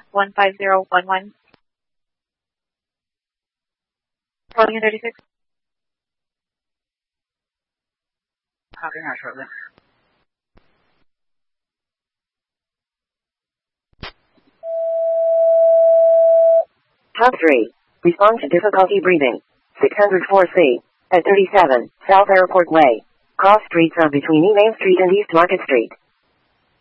15011. Calling in 36. Copy that shortly. Top 3. Respond to difficulty breathing. 604C. At 37, South Airport Way. Cross streets are between Main Street and East Market Street.